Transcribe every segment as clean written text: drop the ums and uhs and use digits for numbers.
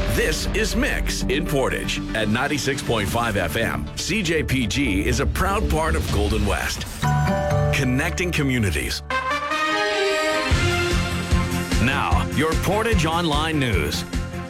This is Mix in Portage at 96.5 FM. CJPG is a proud part of Golden West, connecting communities. Now, your Portage Online News.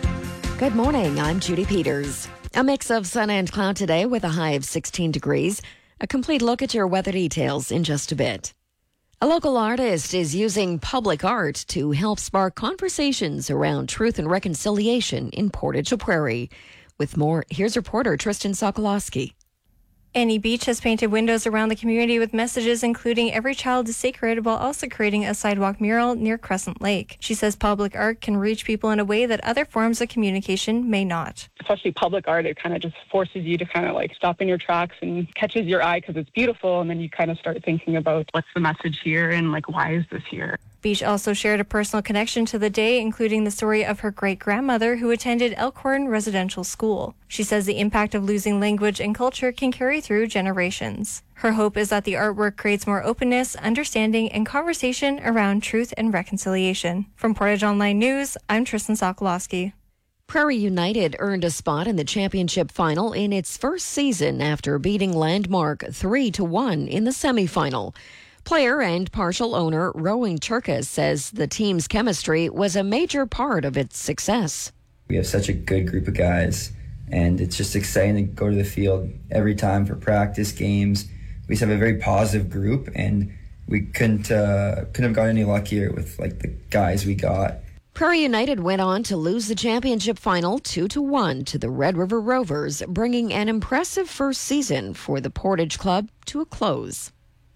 Good morning, I'm Judy Peters. A mix of sun and cloud today with a high of 16 degrees. A complete look at your weather details in just a bit. A local artist is using public art to help spark conversations around truth and reconciliation in Portage la Prairie. With more, here's reporter Tristan Sokolowski. Annie Beach has painted windows around the community with messages including every child is sacred, while also creating a sidewalk mural near Crescent Lake. She says public art can reach people in a way that other forms of communication may not. Especially public art, it kind of just forces you to kind of like stop in your tracks and catches your eye because it's beautiful, and then you kind of start thinking about what's the message here and like why is this here. Beach also shared a personal connection to the day, including the story of her great-grandmother who attended Elkhorn Residential School. She says the impact of losing language and culture can carry through generations. Her hope is that the artwork creates more openness, understanding, and conversation around truth and reconciliation. From Portage Online News, I'm Tristan Sokolowski. Prairie United earned a spot in the championship final in its first season after beating Landmark 3-1 in the semifinal. Player and partial owner Rowan Turkis says the team's chemistry was a major part of its success. We have such a good group of guys, and it's just exciting to go to the field every time for practice, games. We just have a very positive group, and we couldn't have got any luckier with like the guys we got. Prairie United went on to lose the championship final 2-1 to the Red River Rovers, bringing an impressive first season for the Portage Club to a close.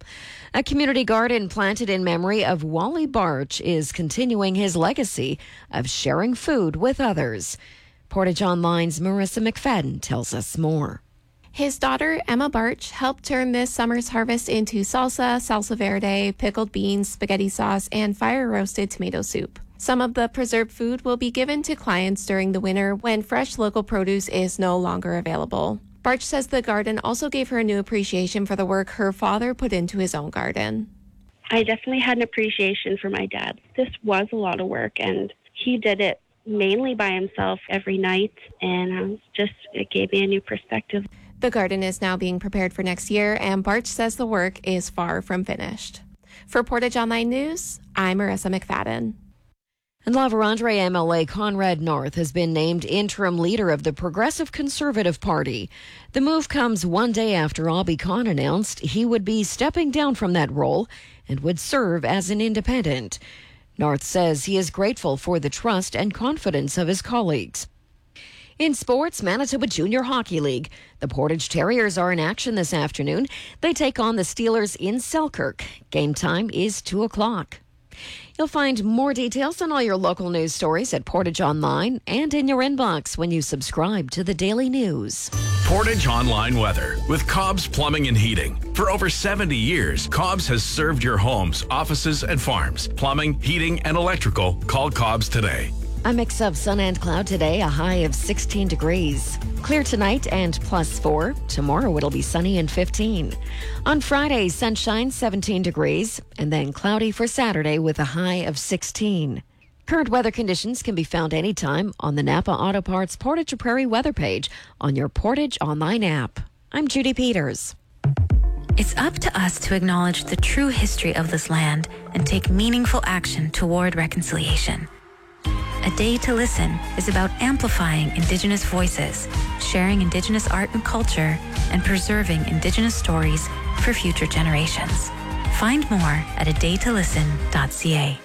A community garden planted in memory of Wally Barch is continuing his legacy of sharing food with others. Portage Online's Marissa McFadden tells us more. His daughter, Emma Barch, helped turn this summer's harvest into salsa, salsa verde, pickled beans, spaghetti sauce, and fire-roasted tomato soup. Some of the preserved food will be given to clients during the winter when fresh local produce is no longer available. Barch says the garden also gave her a new appreciation for the work her father put into his own garden. I definitely had an appreciation for my dad. This was a lot of work, and he did it mainly by himself every night, and it gave me a new perspective. The garden is now being prepared for next year, and Barch says the work is far from finished. For Portage Online News, I'm Marissa McFadden. And La Vérendrye MLA Conrad North has been named interim leader of the Progressive Conservative Party. The move comes one day after Abhi Khan announced he would be stepping down from that role and would serve as an independent. North says he is grateful for the trust and confidence of his colleagues. In sports, Manitoba Junior Hockey League. The Portage Terriers are in action this afternoon. They take on the Steelers in Selkirk. Game time is 2 o'clock. You'll find more details on all your local news stories at Portage Online and in your inbox when you subscribe to the Daily News. Portage Online Weather with Cobb's Plumbing and Heating. For over 70 years, Cobb's has served your homes, offices, and farms. Plumbing, heating, and electrical. Call Cobb's today. A mix of sun and cloud today, a high of 16 degrees. Clear tonight and +4. Tomorrow it'll be sunny and 15. On Friday, sunshine, 17 degrees, and then cloudy for Saturday with a high of 16. Current weather conditions can be found anytime on the Napa Auto Parts Portage la Prairie weather page on your Portage Online app. I'm Judy Peters. It's up to us to acknowledge the true history of this land and take meaningful action toward reconciliation. A Day to Listen is about amplifying Indigenous voices, sharing Indigenous art and culture, and preserving Indigenous stories for future generations. Find more at adaytolisten.ca.